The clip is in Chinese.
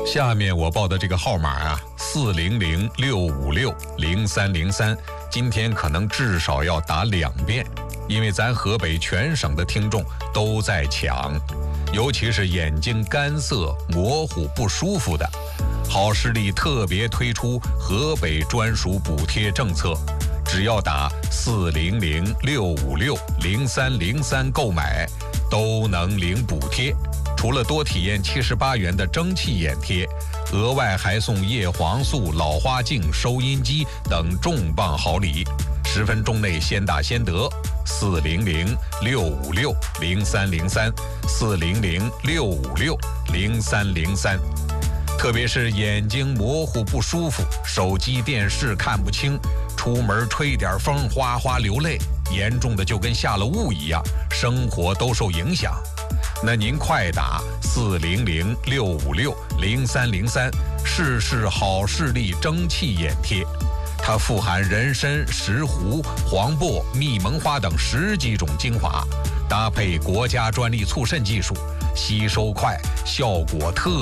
下面我报的这个号码啊，400-656-0303，今天可能至少要打2遍，因为咱河北全省的听众都在抢，尤其是眼睛干涩、模糊、不舒服的，好视力特别推出河北专属补贴政策，只要打400-656-0303购买，都能领补贴。除了多体验78元的蒸汽眼贴，额外还送叶黄素、老花镜、收音机等重磅好礼，10分钟内先打先得。400-656-0303，400-656-0303。特别是眼睛模糊不舒服，手机电视看不清，出门吹点风哗哗流泪，严重的就跟下了雾一样，生活都受影响。那您快打400-656-0303，试试好视力蒸汽眼贴，它富含人参、石斛、黄柏、蜜蒙花等10几种精华，搭配国家专利促渗技术，吸收快，效果特